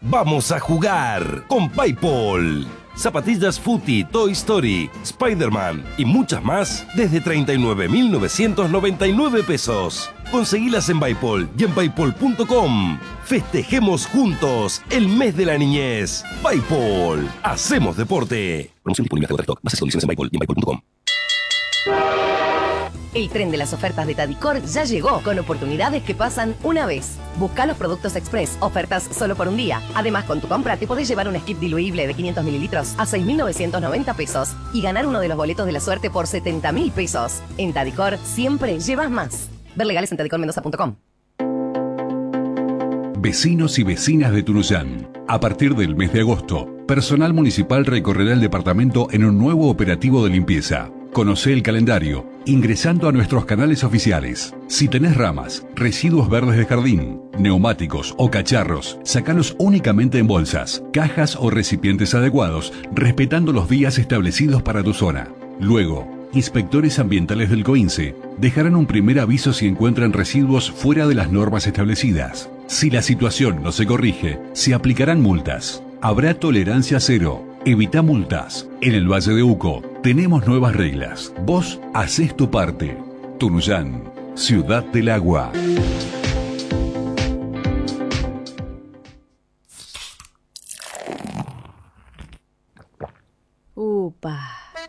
Vamos a jugar con PayPal. Zapatillas Footy, Toy Story, Spider-Man y muchas más desde 39.999 pesos. Conseguilas en PayPal y en paypal.com. Festejemos juntos el mes de la niñez. PayPal. Hacemos deporte. Promoción disponible hasta agotar stock. Bases y condiciones en PayPal y en paypal.com. El tren de las ofertas de Tadicor ya llegó con oportunidades que pasan una vez. Busca los productos express, ofertas solo por un día. Además, con tu compra te podés llevar un skip diluible de 500 mililitros a 6.990 pesos y ganar uno de los boletos de la suerte por 70.000 pesos. En Tadicor siempre llevas más. Ver legales en tadicormendoza.com. Vecinos y vecinas de Tunuyán. A partir del mes de agosto, personal municipal recorrerá el departamento en un nuevo operativo de limpieza. Conocé el calendario ingresando a nuestros canales oficiales. Si tenés ramas, residuos verdes de jardín, neumáticos o cacharros, sacalos únicamente en bolsas, cajas o recipientes adecuados, respetando los días establecidos para tu zona. Luego, inspectores ambientales del COINSE dejarán un primer aviso si encuentran residuos fuera de las normas establecidas. Si la situación no se corrige, se aplicarán multas. Habrá tolerancia cero. Evita multas. En el Valle de Uco tenemos nuevas reglas. Vos hacés tu parte. Tunuyán, Ciudad del Agua. Upa.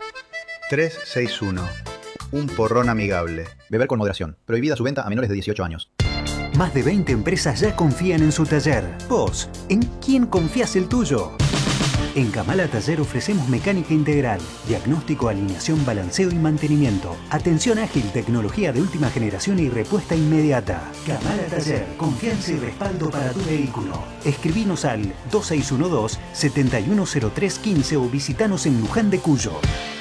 361. Un porrón amigable. Beber con moderación. Prohibida su venta a menores de 18 años. Más de 20 empresas ya confían en su taller. Vos, ¿en quién confías el tuyo? En Kamala Taller ofrecemos mecánica integral, diagnóstico, alineación, balanceo y mantenimiento, atención ágil, tecnología de última generación y repuesta inmediata. Kamala Taller, confianza y respaldo para tu vehículo. Escribinos al 2612-710315 o visitanos en Luján de Cuyo.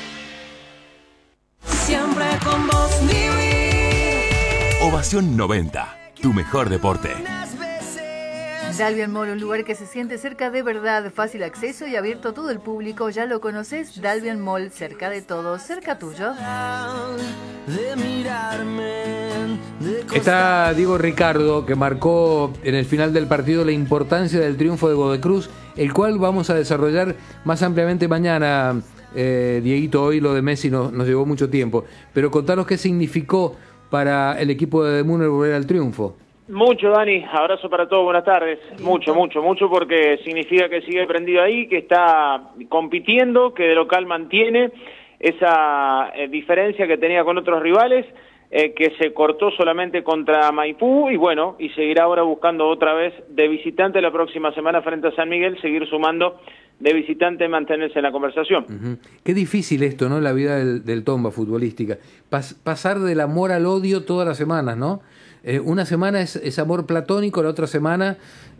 Siempre con vos vivir. Ovación 90, tu mejor deporte. Dalvian Mall, un lugar que se siente cerca de verdad, fácil acceso y abierto a todo el público. Ya lo conoces, Dalvian Mall, cerca de todos, cerca tuyo. Está Diego Ricardo, que marcó en el final del partido la importancia del triunfo de Godoy Cruz, el cual vamos a desarrollar más ampliamente mañana. Dieguito, hoy lo de Messi nos llevó mucho tiempo, pero contanos qué significó para el equipo de Müller volver al triunfo. Mucho, Dani, abrazo para todos, buenas tardes. Mucho, porque significa que sigue prendido ahí, que está compitiendo, que de local mantiene esa diferencia que tenía con otros rivales, que se cortó solamente contra Maipú y bueno, y seguirá ahora buscando otra vez de visitante la próxima semana frente a San Miguel, seguir sumando de visitante, mantenerse en la conversación. Qué difícil esto, ¿no? La vida del Tomba futbolística. Pasar del amor al odio todas las semanas, ¿no? Una semana es amor platónico, la otra semana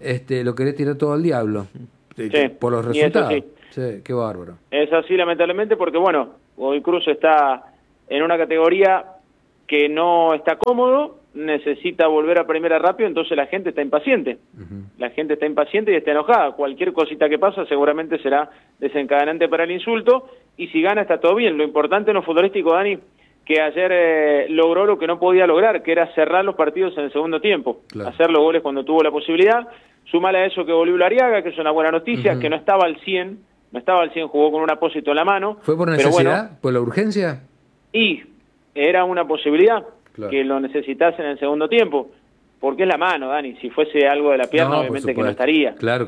lo querés tirar todo al diablo. Sí, por los resultados. Sí. Sí, qué bárbaro. Es así, lamentablemente, porque bueno, Godoy Cruz está en una categoría que no está cómodo, necesita volver a primera rápido, entonces la gente está impaciente. La gente está impaciente y está enojada. Cualquier cosita que pasa seguramente será desencadenante para el insulto, y si gana está todo bien. Lo importante en lo futbolístico, Dani, que ayer logró lo que no podía lograr, que era cerrar los partidos en el segundo tiempo, hacer los goles cuando tuvo la posibilidad. Sumale a eso que volvió Lariaga, que es una buena noticia, que no estaba al 100, jugó con un apósito en la mano. ¿Fue por necesidad? ¿Por la urgencia? Y era una posibilidad que lo necesitasen en el segundo tiempo, porque es la mano, Dani. Si fuese algo de la pierna, obviamente que no estaría. Claro.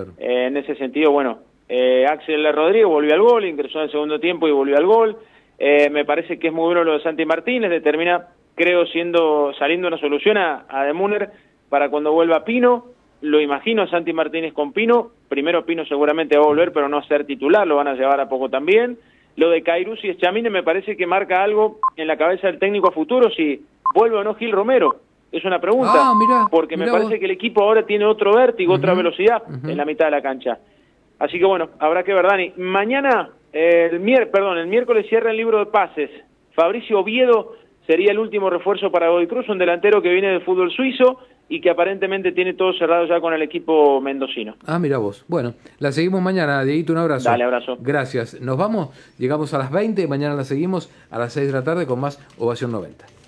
En ese sentido, bueno, Axel Rodríguez volvió al gol, ingresó en el segundo tiempo y volvió al gol. Me parece que es muy bueno lo de Santi Martínez, termina, creo, saliendo una solución a De Müller para cuando vuelva Pino. Lo imagino a Santi Martínez con Pino. Primero Pino seguramente va a volver, pero no a ser titular, lo van a llevar a poco también. Lo de Cairuz y Eschamine me parece que marca algo en la cabeza del técnico a futuro, si vuelve o no Gil Romero. Es una pregunta, porque me parece que el equipo ahora tiene otro vértigo, otra velocidad en la mitad de la cancha. Así que bueno, habrá que ver, Dani. Mañana, el miércoles cierra el libro de pases. Fabricio Oviedo sería el último refuerzo para Godoy Cruz, un delantero que viene del fútbol suizo y que aparentemente tiene todo cerrado ya con el equipo mendocino. Mira vos. Bueno, la seguimos mañana, Dieguito, un abrazo. Dale, abrazo. Gracias. Nos vamos, llegamos a las 20, mañana la seguimos a las 6 de la tarde con más Ovación 90.